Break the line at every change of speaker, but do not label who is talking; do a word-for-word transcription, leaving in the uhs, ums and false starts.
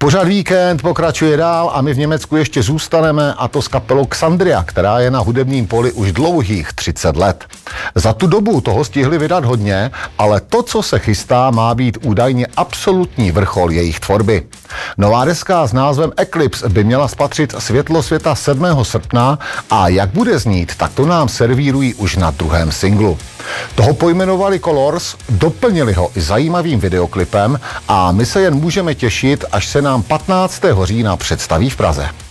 Pořad Víkend pokračuje dál a my v Německu ještě zůstaneme, a to s kapelou Xandria, která je na hudebním poli už dlouhých třicet let. Za tu dobu toho stihli vydat hodně, ale to, co se chystá, má být údajně absolutní vrchol jejich tvorby. Nová deska s názvem Eclipse by měla spatřit světlo světa sedmého srpna a jak bude znít, tak to nám servírují už na druhém singlu. Toho pojmenovali Colors, doplnili ho i zajímavým videoklipem a my se jen můžeme těšit, až se nám patnáctého října představí v Praze.